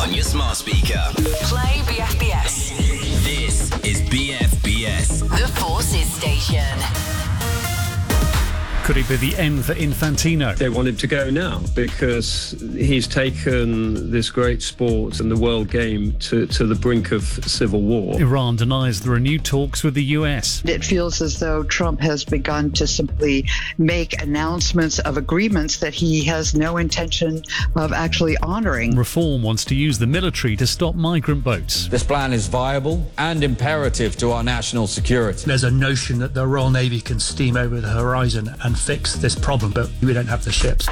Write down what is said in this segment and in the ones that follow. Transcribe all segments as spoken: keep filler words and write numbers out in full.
on your smart speaker. Play B F B S. This is B F B S. The Forces Station. Could it be the end for Infantino? They want him to go now because he's taken this great sport and the world game to, to the brink of civil war. Iran denies there are new talks with the U S. It feels as though Trump has begun to simply make announcements of agreements that he has no intention of actually honoring. Reform wants to use the military to stop migrant boats. This plan is viable and imperative to our national security. There's a notion that the Royal Navy can steam over the horizon and fix this problem, but we don't have the ships.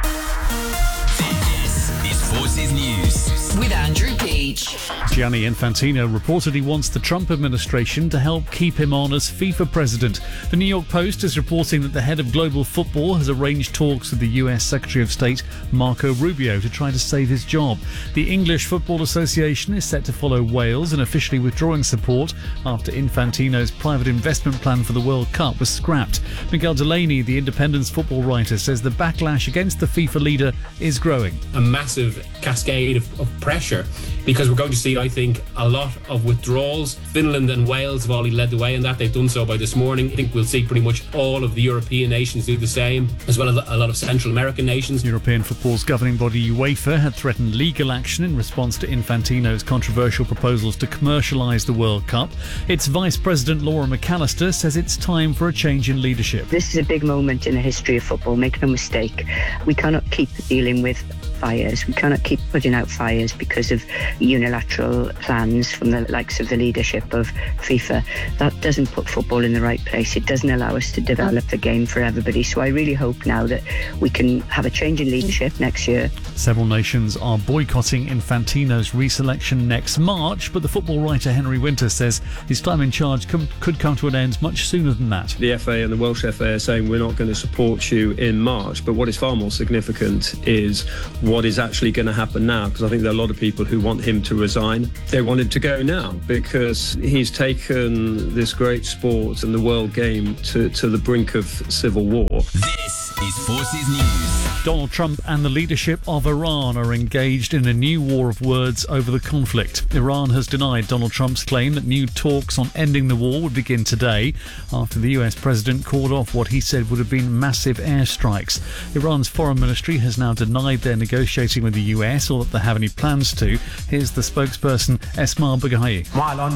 This is Forces News with Andrew Peach. Gianni Infantino reportedly wants the Trump administration to help keep him on as FIFA president. The New York Post is reporting that the head of global football has arranged talks with the U S Secretary of State Marco Rubio to try to save his job. The English Football Association is set to follow Wales in officially withdrawing support after Infantino's private investment plan for the World Cup was scrapped. Miguel Delaney, the Independent's football writer, says the backlash against the FIFA leader is growing. A massive cascade of, of pressure, because we're going to see, I think, a lot of withdrawals. Finland and Wales have already led the way in that. They've done so by this morning. I think we'll see pretty much all of the European nations do the same, as well as a lot of Central American nations. European football's governing body UEFA had threatened legal action in response to Infantino's controversial proposals to commercialise the World Cup. Its Vice President Laura McAllister says it's time for a change in leadership. This is a big moment in the history of football, make no mistake. We cannot keep dealing with fires. We cannot keep putting out fires because of unilateral plans from the likes of the leadership of FIFA. That doesn't put football in the right place. It doesn't allow us to develop the game for everybody. So I really hope now that we can have a change in leadership next year. Several nations are boycotting Infantino's reselection next March, but the football writer Henry Winter says his time in charge com- could come to an end much sooner than that. The F A and the Welsh F A are saying we're not going to support you in March, but what is far more significant is what is actually going to happen now, because I think there are a lot of people who want him to resign. They want him to go now because he's taken this great sport and the world game to, to the brink of civil war. This is Forces News. Donald Trump and the leadership of Iran are engaged in a new war of words over the conflict. Iran has denied Donald Trump's claim that new talks on ending the war would begin today after the U S president called off what he said would have been massive airstrikes. Iran's foreign ministry has now denied they're negotiating with the U S or that they have any plans to. Here's the spokesperson Esma Baghaei.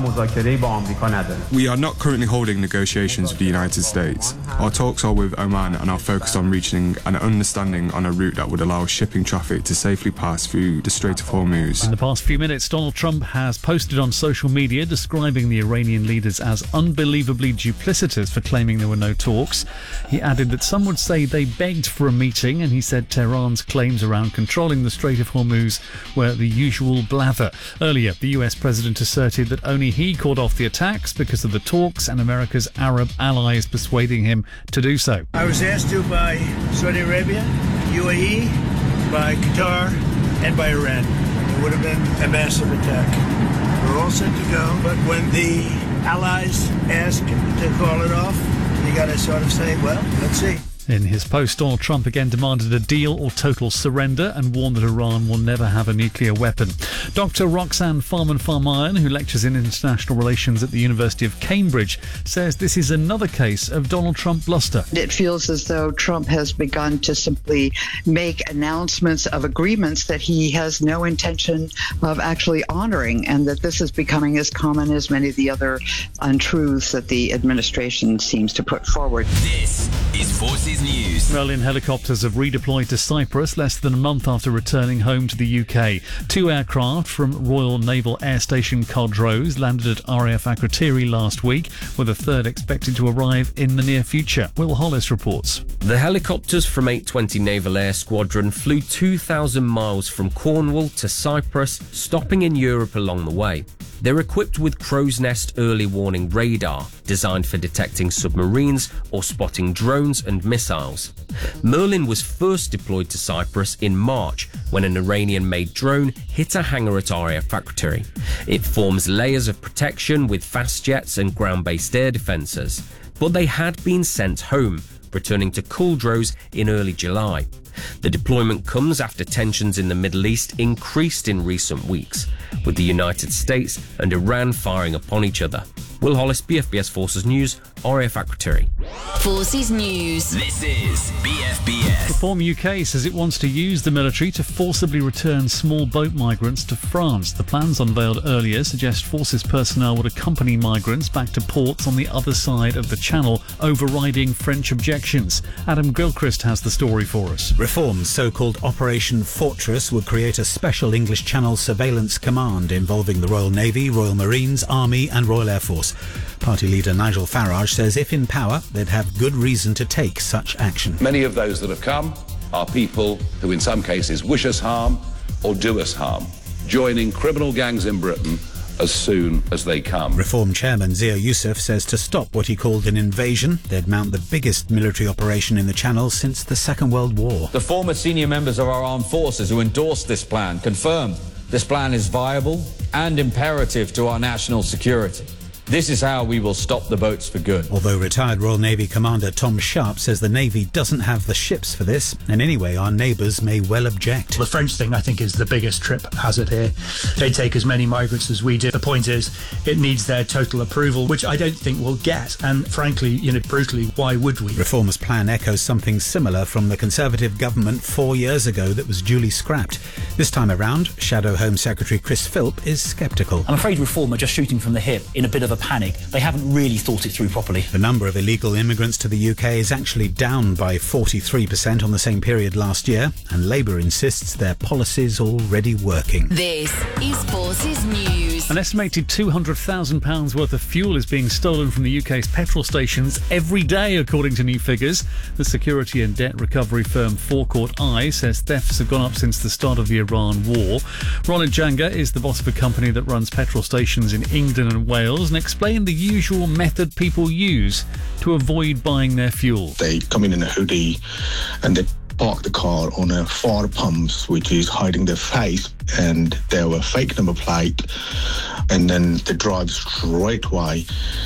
We are not currently holding negotiations with the United States. Our talks are with Oman and are focused on reaching an understanding on a route that would allow shipping traffic to safely pass through the Strait of Hormuz. In the past few minutes, Donald Trump has posted on social media describing the Iranian leaders as unbelievably duplicitous for claiming there were no talks. He added that some would say they begged for a meeting, and he said Tehran's claims around controlling the Strait of Hormuz were the usual blather. Earlier, the U S president asserted that only he called off the attacks because of the talks and America's Arab allies persuading him to do so. I was asked to by Saudi Arabia, U A E, by Qatar, and by Iran. It would have been a massive attack. We're all set to go, but when the allies ask to call it off, you got to sort of say, well, let's see. In his post, Donald Trump again demanded a deal or total surrender and warned that Iran will never have a nuclear weapon. Doctor Roxanne Farman-Farmayan, who lectures in international relations at the University of Cambridge, says this is another case of Donald Trump bluster. It feels as though Trump has begun to simply make announcements of agreements that he has no intention of actually honoring, and that this is becoming as common as many of the other untruths that the administration seems to put forward. This is Forces News. Merlin helicopters have redeployed to Cyprus less than a month after returning home to the U K. Two aircraft from Royal Naval Air Station Caldrose landed at R A F Akrotiri last week, with a third expected to arrive in the near future. Will Hollis reports. The helicopters from eight twenty Naval Air Squadron flew two thousand miles from Cornwall to Cyprus, stopping in Europe along the way. They're equipped with crow's nest early warning radar, designed for detecting submarines or spotting drones and missiles. Merlin was first deployed to Cyprus in March when an Iranian-made drone hit a hangar at R A F Akrotiri. It forms layers of protection with fast jets and ground-based air defences. But they had been sent home, returning to Culdrose in early July. The deployment comes after tensions in the Middle East increased in recent weeks, with the United States and Iran firing upon each other. Will Hollis, B F B S Forces News, R A F Akrotiri. Forces News. This is B F B S. Reform U K says it wants to use the military to forcibly return small boat migrants to France. The plans unveiled earlier suggest Forces personnel would accompany migrants back to ports on the other side of the Channel, overriding French objections. Adam Gilchrist has the story for us. Reform's so-called Operation Fortress would create a special English Channel surveillance command involving the Royal Navy, Royal Marines, Army and Royal Air Force. Party leader Nigel Farage says if in power, they'd have good reason to take such action. Many of those that have come are people who in some cases wish us harm or do us harm, joining criminal gangs in Britain as soon as they come. Reform chairman Zia Youssef says to stop what he called an invasion, they'd mount the biggest military operation in the Channel since the Second World War. The former senior members of our armed forces who endorsed this plan confirmed this plan is viable and imperative to our national security. This is how we will stop the boats for good. Although retired Royal Navy Commander Tom Sharp says the Navy doesn't have the ships for this, and anyway, our neighbours may well object. The French thing, I think, is the biggest trip hazard here. They take as many migrants as we do. The point is, it needs their total approval, which I don't think we'll get. And frankly, you know, brutally, why would we? Reform's plan echoes something similar from the Conservative government four years ago that was duly scrapped. This time around, Shadow Home Secretary Chris Philp is sceptical. I'm afraid Reform are just shooting from the hip in a bit of a panic. They haven't really thought it through properly. The number of illegal immigrants to the U K is actually down by forty-three percent on the same period last year, and Labour insists their policy's already working. This is Forces News. An estimated two hundred thousand pounds worth of fuel is being stolen from the U K's petrol stations every day, according to new figures. The security and debt recovery firm Forecourt Eye says thefts have gone up since the start of the Iran war. Ronald Janga is the boss of a company that runs petrol stations in England and Wales and explained the usual method people use to avoid buying their fuel. They come in in a hoodie and they park the car on a far pumps, which is hiding their face, and they have a fake number plate, and then they drive straight away.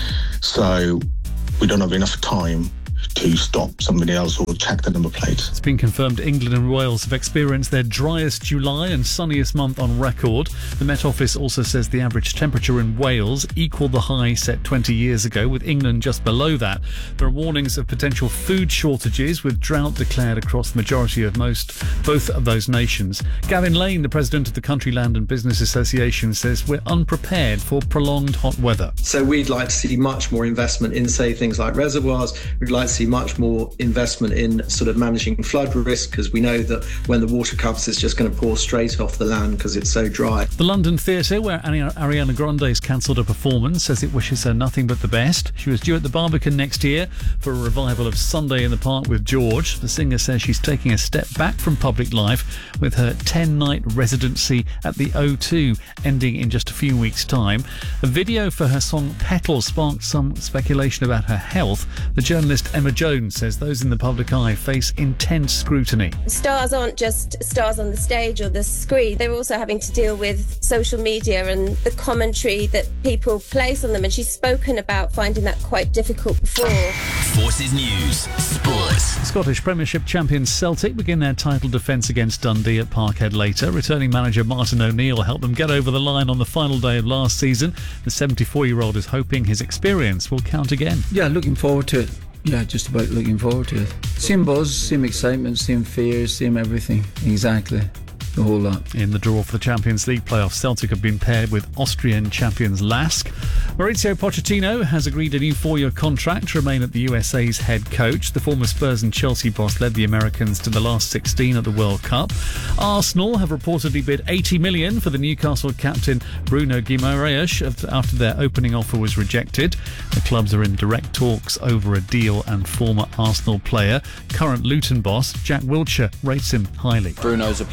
So we don't have enough time to stop somebody else or check the number plates. It's been confirmed England and Wales have experienced their driest July and sunniest month on record. The Met Office also says the average temperature in Wales equalled the high set twenty years ago, with England just below that. There are warnings of potential food shortages, with drought declared across the majority of most both of those nations. Gavin Lane, the president of the Country Land and Business Association, says we're unprepared for prolonged hot weather. So we'd like to see much more investment in, say, things like reservoirs. We'd like to see much more investment in sort of managing flood risk, because we know that when the water comes, it's just going to pour straight off the land because it's so dry. The London Theatre, where Ariana Grande has cancelled a performance, says it wishes her nothing but the best. She was due at the Barbican next year for a revival of Sunday in the Park with George. The singer says she's taking a step back from public life, with her ten-night residency at the O two ending in just a few weeks' time. A video for her song Petals sparked some speculation about her health. The journalist Emma Jones says those in the public eye face intense scrutiny. Stars aren't just stars on the stage or the screen. They're also having to deal with social media and the commentary that people place on them. And she's spoken about finding that quite difficult before. Forces News Sports. Scottish Premiership champions Celtic begin their title defence against Dundee at Parkhead later. Returning manager Martin O'Neill helped them get over the line on the final day of last season. The seventy-four-year-old is hoping his experience will count again. Yeah, looking forward to it. Yeah, just about looking forward to it. Same buzz, same excitement, same fears, same everything. Exactly. The whole lot. In the draw for the Champions League playoffs, Celtic have been paired with Austrian champions Lask. Mauricio Pochettino has agreed a new four-year contract to remain at the U S A's head coach. The former Spurs and Chelsea boss led the Americans to the last sixteen at the World Cup. Arsenal have reportedly bid eighty million dollars for the Newcastle captain Bruno Guimaraes after their opening offer was rejected. The clubs are in direct talks over a deal, and former Arsenal player, current Luton boss Jack Wilshere rates him highly. Bruno's a player that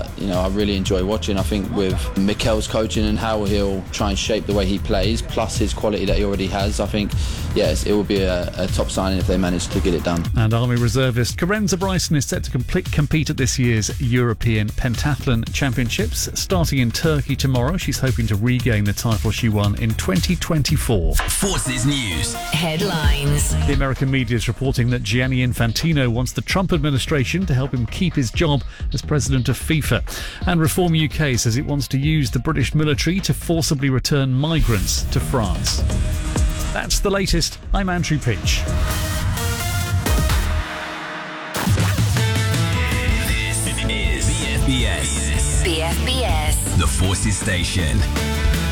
that, you know, I really enjoy watching. I think with Mikel's coaching and how he'll try and shape the way he plays, plus his quality that he already has, I think, yes, it will be a, a top signing if they manage to get it done. And Army reservist Carenza Bryson is set to complete, compete at this year's European Pentathlon Championships. Starting in Turkey tomorrow, she's hoping to regain the title she won in twenty twenty-four. Forces News. Headlines. The American media is reporting that Gianni Infantino wants the Trump administration to help him keep his job as president of FIFA. And Reform U K says it wants to use the British military to forcibly return migrants to France. That's the latest. I'm Andrew Peach. This is B F B S. B F B S. The Forces Station.